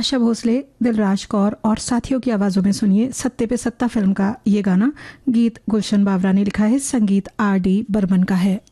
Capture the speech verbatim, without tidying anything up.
आशा भोसले, दिलराज कौर और साथियों की आवाज़ों में सुनिए सत्ते पे सत्ता फिल्म का ये गाना। गीत गुलशन बावरा ने लिखा है, संगीत आर डी बर्मन का है।